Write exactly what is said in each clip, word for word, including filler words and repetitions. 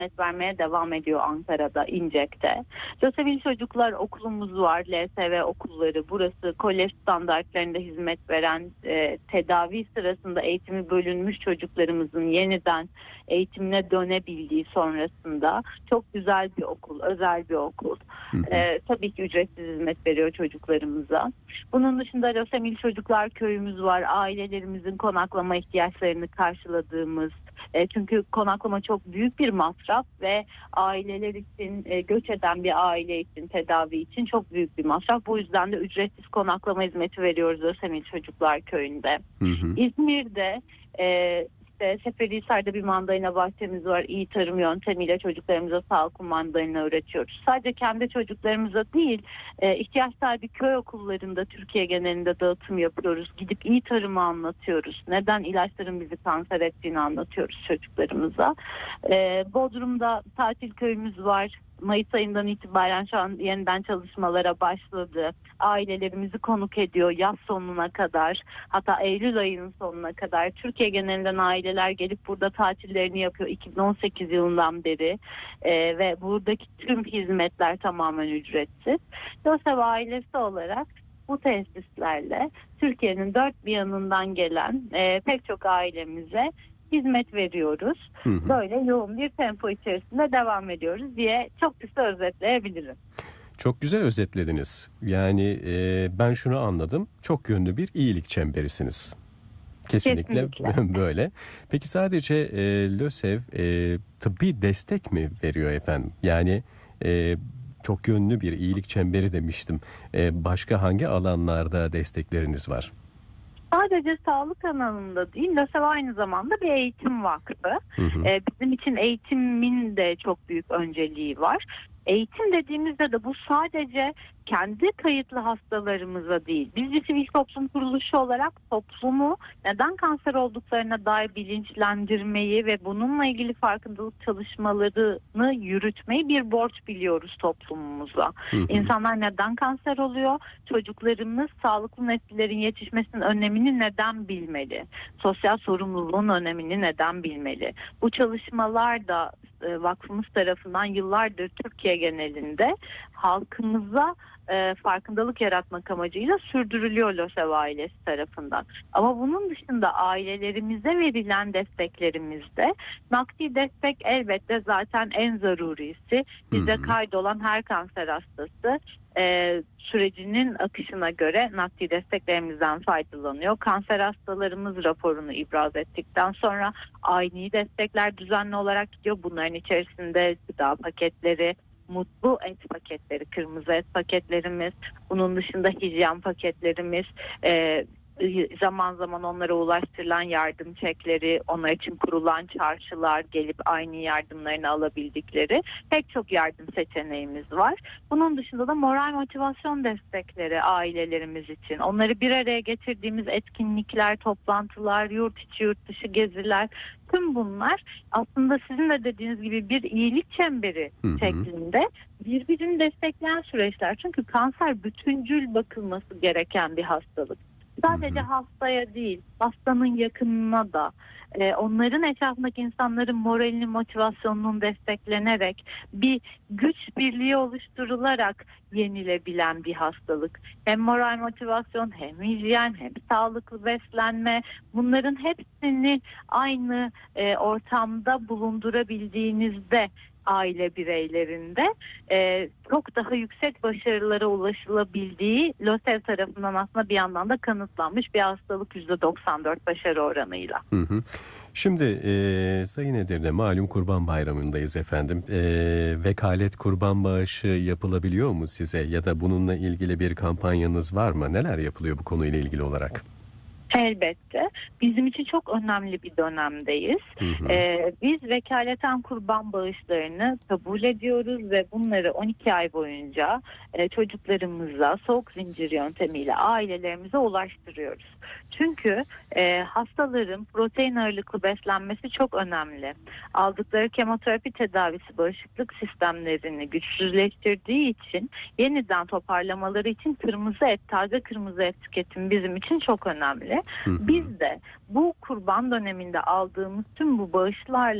hizmet vermeye devam ediyor Ankara'da, İncek'te. Lösevil Çocuklar Okulumuz var, L S V okulları. Burası kolej standartlarında hizmet veren, e, tedavi sırasında eğitimi bölünmüş çocuklarımızın yeniden eğitimine dönebildiği sonrasında çok güzel bir okul, özel bir okul. Hı hı. E, tabii ki ücretsiz hizmet veriyor çocuklarımıza. Bunun dışında Lösemil Çocuklar Köyümüz var, ailelerimizin konaklama ihtiyaçlarını karşıladığımız. E, çünkü konaklama çok büyük bir masraf ve aileler için, e, göç eden bir aile için, tedavi için çok büyük bir masraf. Bu yüzden de ücretsiz konaklama hizmeti veriyoruz Lösemil Çocuklar Köyü'nde. Hı hı. İzmir'de e, işte Seferihisar'da bir mandalina bahçemiz var. İyi tarım yöntemiyle çocuklarımıza sağlıklı mandalina üretiyoruz. Sadece kendi çocuklarımıza değil, e, ihtiyaç sahibi köy okullarında Türkiye genelinde dağıtım yapıyoruz. Gidip iyi tarımı anlatıyoruz. Neden ilaçların bizi kanser ettiğini anlatıyoruz çocuklarımıza. E, Bodrum'da tatil köyümüz var. Mayıs ayından itibaren şu an yeniden çalışmalara başladı. Ailelerimizi konuk ediyor yaz sonuna kadar, hatta Eylül ayının sonuna kadar. Türkiye genelinden aileler gelip burada tatillerini yapıyor iki bin on sekiz yılından beri ee, ve buradaki tüm hizmetler tamamen ücretsiz. LÖSEV ailesi olarak bu tesislerle Türkiye'nin dört bir yanından gelen e, pek çok ailemize hizmet veriyoruz. Hı hı. Böyle yoğun bir tempo içerisinde devam ediyoruz diye çok kısa özetleyebilirim. Çok güzel özetlediniz. Yani e, ben şunu anladım. Çok yönlü bir iyilik çemberisiniz. Kesinlikle, Kesinlikle. böyle. Peki sadece e, LÖSEV e, tıbbi destek mi veriyor efendim? Yani e, çok yönlü bir iyilik çemberi demiştim. E, başka hangi alanlarda destekleriniz var? Sadece sağlık alanında değil, LÖSEV aynı zamanda bir eğitim vakfı. Hı hı. Ee, bizim için eğitimin de çok büyük önceliği var. Eğitim dediğimizde de bu sadece kendi kayıtlı hastalarımıza değil. Biz bir sivil toplum kuruluşu olarak toplumu neden kanser olduklarına dair bilinçlendirmeyi ve bununla ilgili farkındalık çalışmalarını yürütmeyi bir borç biliyoruz toplumumuza. Hı hı. İnsanlar neden kanser oluyor? Çocuklarımız sağlıklı nesillerin yetişmesinin önemini neden bilmeli? Sosyal sorumluluğun önemini neden bilmeli? Bu çalışmalar da e, vakfımız tarafından yıllardır Türkiye genelinde halkımıza e, farkındalık yaratmak amacıyla sürdürülüyor LÖSEV ailesi tarafından. Ama bunun dışında ailelerimize verilen desteklerimizde nakdi destek elbette zaten en zarurisi. Bizde Hı hı. kaydolan her kanser hastası e, sürecinin akışına göre nakdi desteklerimizden faydalanıyor. Kanser hastalarımız raporunu ibraz ettikten sonra aynı destekler düzenli olarak gidiyor. Bunların içerisinde gıda paketleri, mutlu et paketleri, kırmızı et paketlerimiz, bunun dışında hijyen paketlerimiz, e, zaman zaman onlara ulaştırılan yardım çekleri, onlar için kurulan çarşılar, gelip aynı yardımlarını alabildikleri pek çok yardım seçeneğimiz var. Bunun dışında da moral motivasyon destekleri ailelerimiz için. Onları bir araya getirdiğimiz etkinlikler, toplantılar, yurt içi yurt dışı geziler, tüm bunlar aslında sizin de dediğiniz gibi bir iyilik çemberi Hı hı. şeklinde birbirini destekleyen süreçler. Çünkü kanser bütüncül bakılması gereken bir hastalık. Sadece Hı hı. hastaya değil, hastanın yakınına da, e, onların etrafındaki insanların moralini, motivasyonunun desteklenerek bir güç birliği oluşturularak yenilebilen bir hastalık. Hem moral motivasyon, hem hijyen, hem sağlıklı beslenme, bunların hepsini aynı e, ortamda bulundurabildiğinizde aile bireylerinde e, çok daha yüksek başarılara ulaşılabildiği LÖSEV tarafından aslında bir yandan da kanıtlanmış bir hastalık yüzde doksan dört başarı oranıyla. Hı hı. Şimdi e, Sayın Edirne, malum Kurban Bayramı'ndayız efendim. E, vekalet kurban bağışı yapılabiliyor mu size ya da bununla ilgili bir kampanyanız var mı? Neler yapılıyor bu konuyla ilgili olarak? Elbette. Bizim için çok önemli bir dönemdeyiz. Hı hı. Ee, biz vekaleten kurban bağışlarını kabul ediyoruz ve bunları on iki ay boyunca e, çocuklarımıza soğuk zincir yöntemiyle ailelerimize ulaştırıyoruz. Çünkü e, hastaların protein ağırlıklı beslenmesi çok önemli. Aldıkları kemoterapi tedavisi bağışıklık sistemlerini güçsüzleştirdiği için yeniden toparlamaları için kırmızı et, taze kırmızı et tüketimi bizim için çok önemli. Hı hı. Biz de bu kurban döneminde aldığımız tüm bu bağışlarla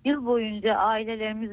yıl boyunca ailelerimiz